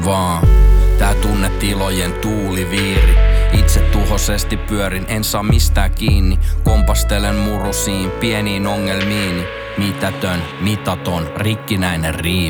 vaan tää tunnetilojen tuuliviiri. Itse tuhosesti pyörin, en saa mistään kiinni. Kompastelen murusiin, pieniin ongelmiini. Mitätön, mitaton, rikkinäinen riimi.